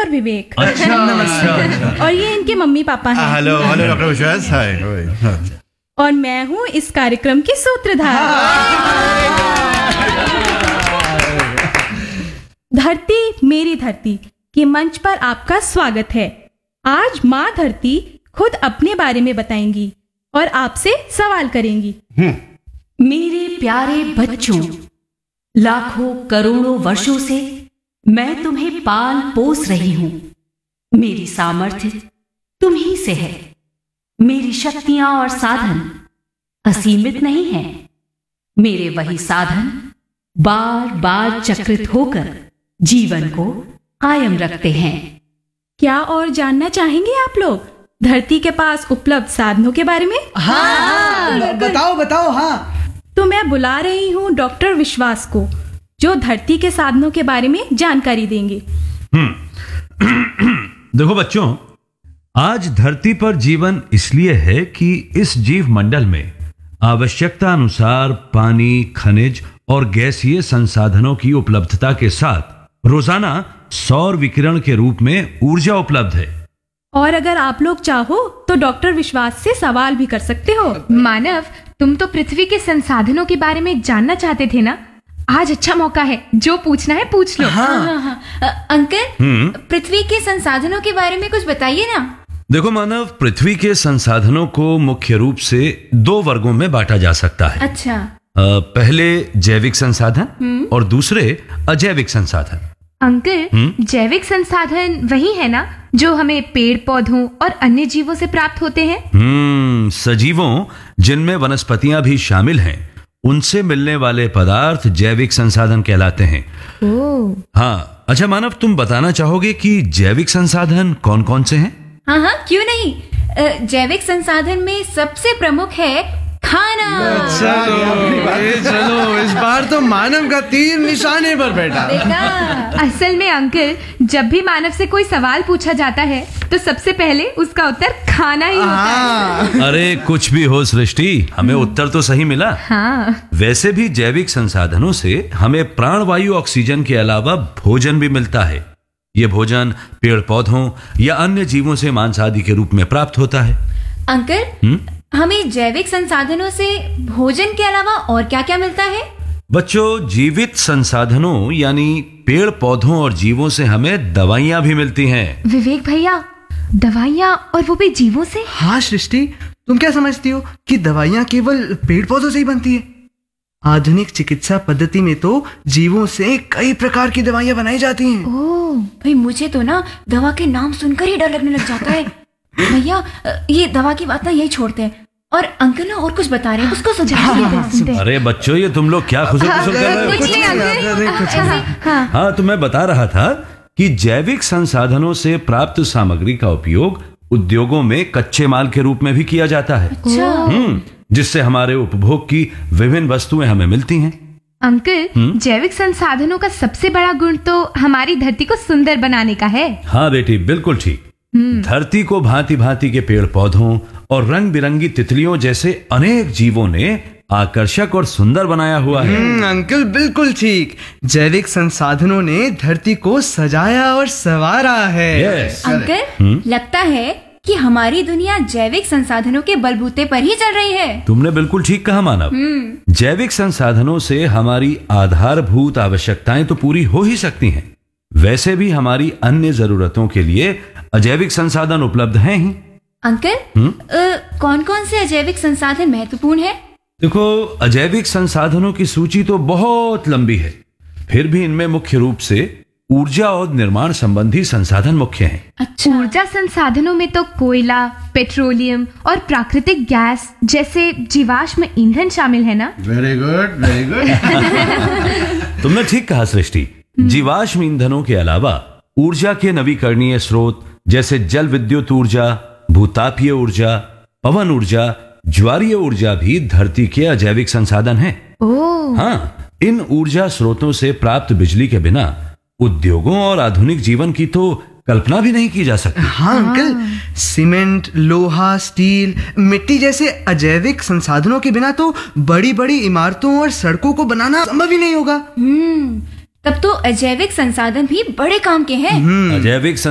Doctor विवेक। अच्छा, नमस्कार। और ये इनके मम्मी पापा हैं। हेलो हेलो डॉक्टर विश्वास। हाय। और मैं हूँ इस कार्यक्रम की सूत्रधार। धरती मेरी धरती के मंच पर आपका स्वागत है। आज माँ धरती खुद अपने बारे में बताएंगी और आपसे सवाल करेंगी। मेरे प्यारे बच्चों, लाखों करोड़ों वर्षों से मैं तुम्हें पाल पोस रही हूं। मेरी सामर्थ्य तुम ही से है। मेरी शक्तियां और साधन असीमित नहीं हैं। मेरे वही साधन बार बार चक्रित होकर जीवन को कायम रखते हैं। क्या और जानना चाहेंगे आप लोग धरती के पास उपलब्ध साधनों के बारे में? हाँ, बताओ। हाँ, तो मैं बुला रही हूँ डॉक्टर विश्वास को, जो धरती के साधनों के बारे में जानकारी देंगे। देखो बच्चों, आज धरती पर जीवन इसलिए है कि इस जीव मंडल में आवश्यकता अनुसार पानी, खनिज और गैसीय संसाधनों की उपलब्धता के साथ रोजाना सौर विकिरण के रूप में ऊर्जा उपलब्ध है। और अगर आप लोग चाहो तो डॉक्टर विश्वास से सवाल भी कर सकते हो। मानव, तुम तो पृथ्वी के संसाधनों के बारे में जानना चाहते थे ना? आज अच्छा मौका है, जो पूछना है पूछ लो। हाँ। अंकल, पृथ्वी के संसाधनों के बारे में कुछ बताइए ना। देखो मानव, पृथ्वी के संसाधनों को मुख्य रूप से 2 वर्गों में बांटा जा सकता है। अच्छा। पहले जैविक संसाधन और दूसरे अजैविक संसाधन। अंकल, जैविक संसाधन वही है ना जो हमें पेड़ पौधों और अन्य जीवों से प्राप्त होते हैं? सजीवों, जिनमें वनस्पतियां भी शामिल हैं, उनसे मिलने वाले पदार्थ जैविक संसाधन कहलाते हैं। हाँ, अच्छा मानव, तुम बताना चाहोगे कि जैविक संसाधन कौन कौन से हैं? हाँ, क्यों नहीं। जैविक संसाधन में सबसे प्रमुख है खाना। चलो इस बार तो मानव का तीर निशाने पर बैठा। असल में अंकल, जब भी मानव से कोई सवाल पूछा जाता है तो सबसे पहले उसका उत्तर खाना ही होता है। अरे कुछ भी हो सृष्टि, हमें उत्तर तो सही मिला। हाँ। वैसे भी जैविक संसाधनों से हमें प्राणवायु ऑक्सीजन के अलावा भोजन भी मिलता है। ये भोजन पेड़ पौधों या अन्य जीवों से मांस आदि के रूप में प्राप्त होता है। अंकल, हमें जैविक संसाधनों से भोजन के अलावा और क्या क्या मिलता है? बच्चों, जीवित संसाधनों यानी पेड़ पौधों और जीवों से हमें दवाइयां भी मिलती हैं। विवेक भैया, दवाइयां और वो भी जीवों से? हाँ सृष्टि, तुम क्या समझती हो कि दवाइयाँ केवल पेड़ पौधों से ही बनती है? आधुनिक चिकित्सा पद्धति में तो जीवों से कई प्रकार की दवाइयाँ बनाई जाती हैं। ओह भाई, मुझे तो ना दवा के नाम सुनकर ही डर लगने लग जाता है। भैया, ये दवा की बात ना यही छोड़ते हैं और अंकल ना और कुछ बता रहे हैं, उसको सुझाइए। अरे बच्चों, ये तुम लोग क्या खुसर खुसर कर रहे हो? हाँ, तो मैं बता रहा था कि जैविक संसाधनों से प्राप्त सामग्री का उपयोग उद्योगों में कच्चे माल के रूप में भी किया जाता है। जिससे हमारे उपभोग की विभिन्न वस्तुएं हमें मिलती हैं। अंकल, जैविक संसाधनों का सबसे बड़ा गुण तो हमारी धरती को सुंदर बनाने का है। हाँ बेटी, बिल्कुल ठीक। धरती को भांति भांति के पेड़ पौधों और रंग बिरंगी तितलियों जैसे अनेक जीवों ने आकर्षक और सुंदर बनाया हुआ है। अंकल बिल्कुल ठीक। जैविक संसाधनों ने धरती को सजाया और संवारा है। यस। अंकल, लगता है कि हमारी दुनिया जैविक संसाधनों के बलबूते पर ही चल रही है। तुमने बिल्कुल ठीक कहा मानव। जैविक संसाधनों से हमारी आधारभूत आवश्यकताएं तो पूरी हो ही सकती हैं। वैसे भी हमारी अन्य जरूरतों के लिए अजैविक संसाधन उपलब्ध हैं ही। अंकल, कौन कौन से अजैविक संसाधन महत्वपूर्ण है? देखो, अजैविक संसाधनों की सूची तो बहुत लंबी है, फिर भी इनमें मुख्य रूप से ऊर्जा और निर्माण संबंधी संसाधन मुख्य हैं। अच्छा। ऊर्जा संसाधनों में तो कोयला, पेट्रोलियम और प्राकृतिक गैस जैसे जीवाश्म ईंधन शामिल है ना? Very good, very good. तुमने ठीक कहा सृष्टि। जीवाश्म ईंधनों के अलावा ऊर्जा के नवीकरणीय स्रोत जैसे जल विद्युत ऊर्जा, भूतापीय ऊर्जा, पवन ऊर्जा, ज्वारीय ऊर्जा भी धरती के अजैविक संसाधन हैं। हाँ, इन ऊर्जा स्रोतों से प्राप्त बिजली के बिना उद्योगों और आधुनिक जीवन की तो कल्पना भी नहीं की जा सकती। हाँ अंकल, सीमेंट, लोहा, स्टील, मिट्टी जैसे अजैविक संसाधनों के बिना तो बड़ी बड़ी इमारतों और सड़कों को बनाना संभव ही नहीं होगा। तब तो अजैविक संसाधन भी बड़े काम के हैं। अजैविक